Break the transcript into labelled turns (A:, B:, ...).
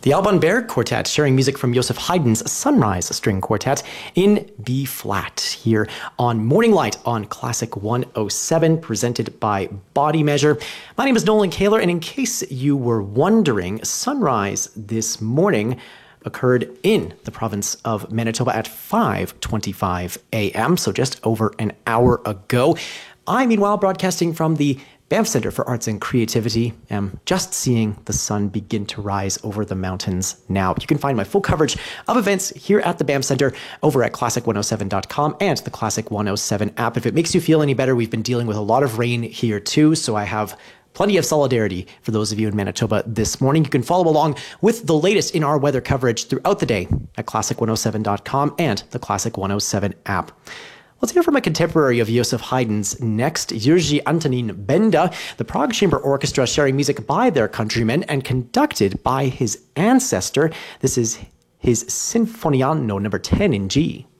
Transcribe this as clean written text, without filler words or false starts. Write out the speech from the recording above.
A: The Alban Berg Quartet sharing music from Joseph Haydn's Sunrise String Quartet in B-flat here on Morning Light on Classic 107, presented by Body Measure. My name is Nolan Kaler, and in case you were wondering, sunrise this morning occurred in the province of Manitoba at 5:25 a.m., so just over an hour ago. I, meanwhile, broadcasting from the Banff Centre for Arts and Creativity, am just seeing the sun begin to rise over the mountains now. You can find my full coverage of events here at the Banff Centre over at classic107.com and the Classic 107 app. If it makes you feel any better, we've been dealing with a lot of rain here too, so I have plenty of solidarity for those of you in Manitoba this morning. You can follow along with the latest in our weather coverage throughout the day at classic107.com and the Classic 107 app. Let's hear from a contemporary of Joseph Haydn's next, Jiří Antonín Benda, the Prague Chamber Orchestra sharing music by their countrymen and conducted by his ancestor. This is his Sinfoniano number 10 in G.